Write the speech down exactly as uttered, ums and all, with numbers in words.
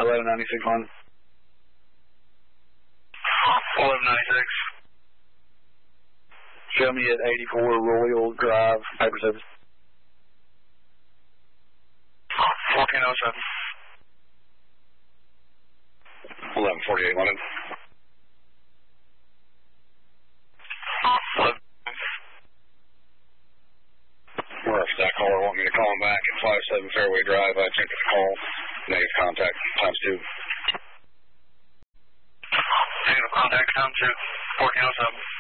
eleven ninety-six one. eleven ninety-six. Show me at eighty-four Royal Drive, paper service. fourteen oh seven. eleven forty-eight London. Where if that caller want me to call him back at five seven Fairway Drive, I check the call. Negative contact times two. Negative contact times two. fourteen oh seven.